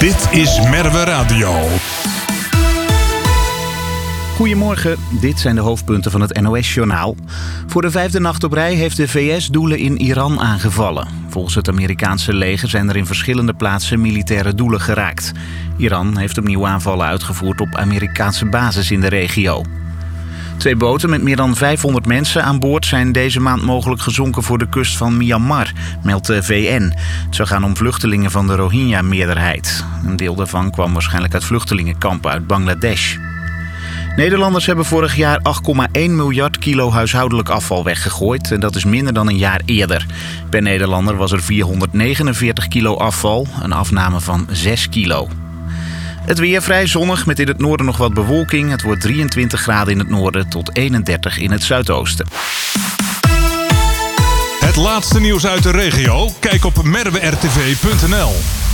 Dit is Merwe Radio. Goedemorgen, dit zijn de hoofdpunten van het NOS-journaal. Voor de 5e nacht op rij heeft de VS doelen in Iran aangevallen. Volgens het Amerikaanse leger zijn er in verschillende plaatsen militaire doelen geraakt. Iran heeft opnieuw aanvallen uitgevoerd op Amerikaanse bases in de regio. 2 boten met meer dan 500 mensen aan boord zijn deze maand mogelijk gezonken voor de kust van Myanmar, meldt de VN. Het zou gaan om vluchtelingen van de Rohingya-meerderheid. Een deel daarvan kwam waarschijnlijk uit vluchtelingenkampen uit Bangladesh. Nederlanders hebben vorig jaar 8,1 miljard kilo huishoudelijk afval weggegooid. En dat is minder dan een jaar eerder. Per Nederlander was er 449 kilo afval, een afname van 6 kilo. Het weer vrij zonnig met in het noorden nog wat bewolking. Het wordt 23 graden in het noorden tot 31 in het zuidoosten. Het laatste nieuws uit de regio? Kijk op merwertv.nl.